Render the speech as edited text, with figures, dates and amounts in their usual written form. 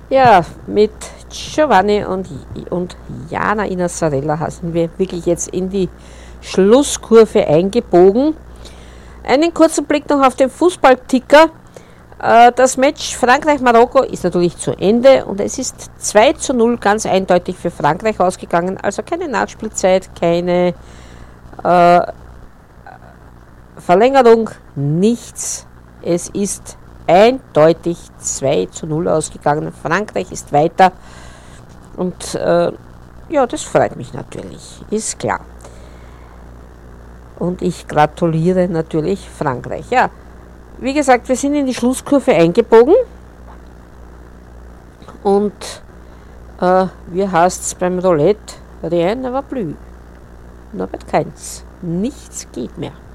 Ja, mit Giovanni und Jana Inasarella sind wir wirklich jetzt in die Schlusskurve eingebogen. Einen kurzen Blick noch auf den Fußballticker. Das Match Frankreich-Marokko ist natürlich zu Ende und es ist 2:0 ganz eindeutig für Frankreich ausgegangen. Also keine Nachspielzeit, keine Verlängerung, nichts. Es ist eindeutig 2:0 ausgegangen. Frankreich ist weiter und ja, das freut mich natürlich, ist klar. Und ich gratuliere natürlich Frankreich. Ja, wie gesagt, wir sind in die Schlusskurve eingebogen und wie heißt es beim Roulette? Rien ne va plus. Norbert Keins. Nichts geht mehr.